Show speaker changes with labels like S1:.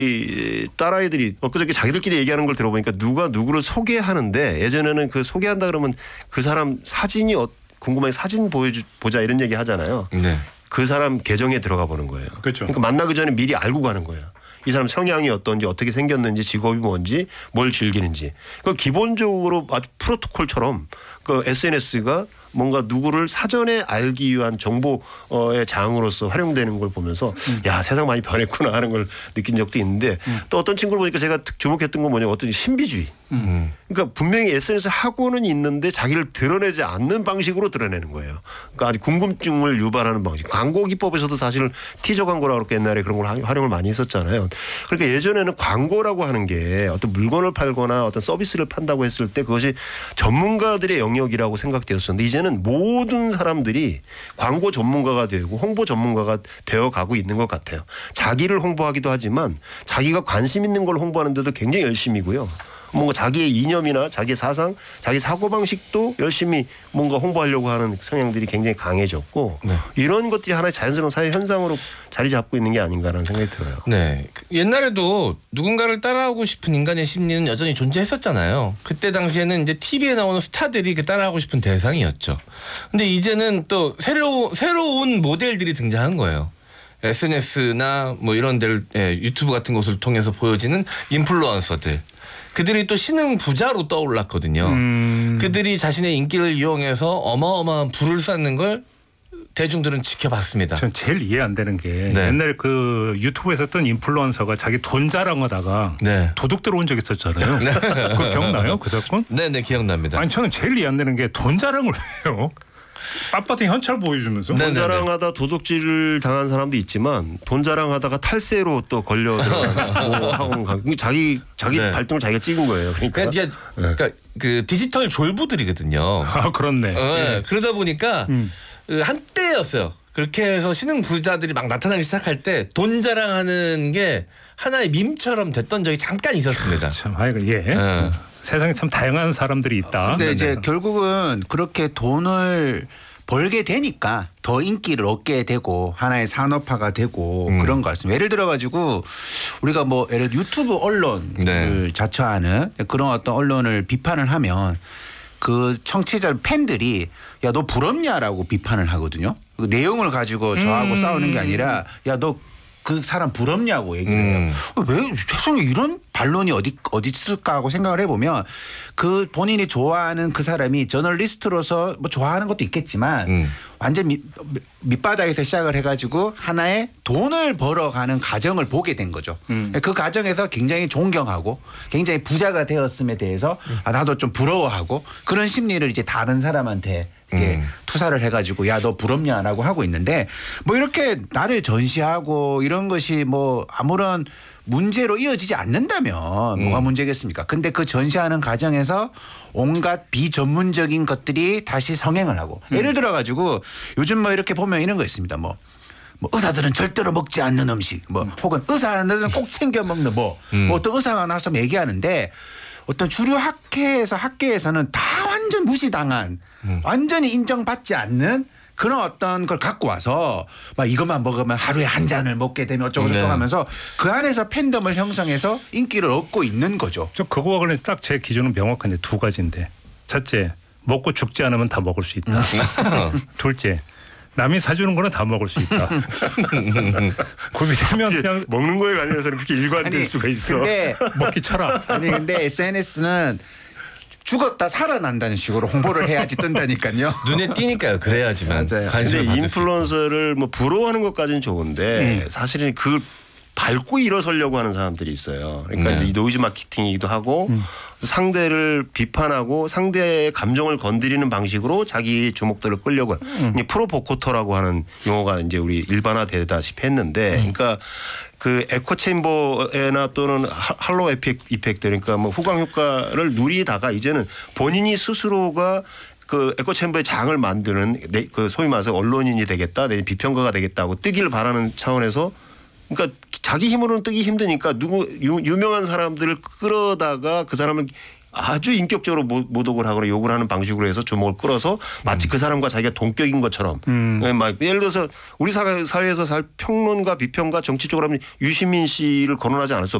S1: 이 딸아이들이 엊그저께 자기들끼리 얘기하는 걸 들어보니까 누가 누구를 소개하는데 예전에는 그 소개한다 그러면 그 사람 사진이 궁금하게 사진 보자 이런 얘기 하잖아요.
S2: 네.
S1: 그 사람 계정에 들어가 보는 거예요.
S3: 그렇죠.
S1: 그러니까 만나기 전에 미리 알고 가는 거예요. 이 사람 성향이 어떤지 어떻게 생겼는지 직업이 뭔지 뭘 즐기는지. 그 기본적으로 아주 프로토콜처럼 그 SNS가 뭔가 누구를 사전에 알기 위한 정보의 장으로서 활용되는 걸 보면서 야 세상 많이 변했구나 하는 걸 느낀 적도 있는데 또 어떤 친구를 보니까 제가 주목했던 건 뭐냐면 어떤 신비주의. 그러니까 분명히 SNS 하고는 있는데 자기를 드러내지 않는 방식으로 드러내는 거예요. 그러니까 아주 궁금증을 유발하는 방식. 광고 기법에서도 사실 티저 광고라고 그렇게 옛날에 그런 걸 활용을 많이 했었잖아요. 그러니까 예전에는 광고라고 하는 게 어떤 물건을 팔거나 어떤 서비스를 판다고 했을 때 그것이 전문가들의 영역이라고 생각되었었는데 이제는 모든 사람들이 광고 전문가가 되고 홍보 전문가가 되어가고 있는 것 같아요. 자기를 홍보하기도 하지만 자기가 관심 있는 걸 홍보하는데도 굉장히 열심이고요. 뭔가 자기의 이념이나 자기의 사상, 자기 사고방식도 열심히 뭔가 홍보하려고 하는 성향들이 굉장히 강해졌고 네. 이런 것들이 하나의 자연스러운 사회 현상으로 자리 잡고 있는 게 아닌가라는 생각이 들어요.
S2: 네. 옛날에도 누군가를 따라하고 싶은 인간의 심리는 여전히 존재했었잖아요. 그때 당시에는 이제 TV에 나오는 스타들이 그 따라하고 싶은 대상이었죠. 근데 이제는 또 새로운 모델들이 등장한 거예요. SNS나 뭐 이런 데를 유튜브 같은 것을 통해서 보여지는 인플루언서들. 그들이 또 신흥 부자로 떠올랐거든요. 그들이 자신의 인기를 이용해서 어마어마한 부를 쌓는 걸 대중들은 지켜봤습니다.
S3: 전 제일 이해 안 되는 게
S2: 네.
S3: 옛날 그 유튜브에서 했던 인플루언서가 자기 돈 자랑하다가
S2: 네.
S3: 도둑 들어온 적 있었잖아요. 네. 그거 기억나요? 그 사건?
S2: 네네 기억납니다.
S3: 아니 저는 제일 이해 안 되는 게 돈 자랑을 해요. 빳빳한 현찰 보여주면서.
S1: 돈 자랑하다 도둑질을 당한 사람도 있지만 돈 자랑하다가 탈세로 또 걸려 들어가고 자기 네. 발등을 자기가 찍은 거예요.
S2: 그러니까 그 디지털 졸부들이거든요.
S3: 아 그렇네.
S2: 네. 그러다 보니까 한때였어요. 그렇게 해서 신흥 부자들이 막 나타나기 시작할 때 돈 자랑하는 게 하나의 밈처럼 됐던 적이 잠깐 있었습니다.
S3: 참, 예. 세상에 참 다양한 사람들이 있다.
S4: 근데 이제 결국은 그렇게 돈을 벌게 되니까 더 인기를 얻게 되고 하나의 산업화가 되고 그런 것 같습니다. 예를 들어 가지고 우리가 뭐 예를 들어 유튜브 언론을 자처하는 그런 어떤 언론을 비판을 하면 그 청취자 팬들이 야 너 부럽냐라고 비판을 하거든요. 그 내용을 가지고 저하고 싸우는 게 아니라 야 너 그 사람 부럽냐고 얘기를 해요. 왜 세상에 이런 반론이 어디 있을까 하고 생각을 해보면 그 본인이 좋아하는 그 사람이 저널리스트로서 뭐 좋아하는 것도 있겠지만 완전 밑바닥에서 시작을 해가지고 하나의 돈을 벌어가는 과정을 보게 된 거죠. 그 과정에서 굉장히 존경하고 굉장히 부자가 되었음에 대해서 아, 나도 좀 부러워하고 그런 심리를 이제 다른 사람한테 이게 투사를 해가지고 야 너 부럽냐라고 하고 있는데 뭐 이렇게 나를 전시하고 이런 것이 뭐 아무런 문제로 이어지지 않는다면 뭐가 문제겠습니까? 근데 그 전시하는 과정에서 온갖 비전문적인 것들이 다시 성행을 하고 예를 들어 가지고 요즘 뭐 이렇게 보면 이런 거 있습니다. 뭐 의사들은 절대로 먹지 않는 음식 뭐 혹은 의사들은 꼭 챙겨 먹는 뭐 어떤 의사가 나서 얘기하는데 어떤 주류 학계에서는 다 완전 무시당한 완전히 인정받지 않는 그런 어떤 걸 갖고 와서 막 이것만 먹으면 하루에 한 잔을 먹게 되면 어쩌고저쩌고 하면서 그 안에서 팬덤을 형성해서 인기를 얻고 있는 거죠.
S3: 저 그거와 관련해서 딱 제 기준은 명확한데 두 가지인데 첫째 먹고 죽지 않으면 다 먹을 수 있다. 둘째 남이 사주는 거는 다 먹을 수 있다. 그게 되면 그냥
S1: 먹는 거에 관련해서는 그렇게 일관될 수가 있어.
S4: 근데
S3: 먹기 쳐라.
S4: 아니 근데 SNS는 죽었다 살아난다는 식으로 홍보를 해야지 뜬다니까요.
S2: 눈에 띄니까요. 그래야지만 관심을
S1: 근데
S2: 받을
S1: 인플루언서를 뭐 부러워하는 것까지는 좋은데 사실은 그 밟고 일어서려고 하는 사람들이 있어요. 그러니까 이제 노이즈 마케팅이기도 하고 상대를 비판하고 상대의 감정을 건드리는 방식으로 자기 주목도를 끌려고 프로보코터라고 하는 용어가 이제 우리 일반화되다시피 했는데 그러니까 그 에코 챔버나 또는 할로 이펙트 그러니까 뭐 후광 효과를 누리다가 이제는 본인이 스스로가 그 에코 챔버의 장을 만드는 그 소위 말해서 언론인이 되겠다, 내지 비평가가 되겠다고 뜨기를 바라는 차원에서 그러니까 자기 힘으로는 뜨기 힘드니까 유명한 사람들을 끌어다가 그 사람을 아주 인격적으로 모독을 하거나 욕을 하는 방식으로 해서 주목을 끌어서 마치 그 사람과 자기가 동격인 것처럼 막 예를 들어서 우리 사회에서 평론가 비평가 정치 쪽으로 하면 유시민 씨를 거론하지 않을 수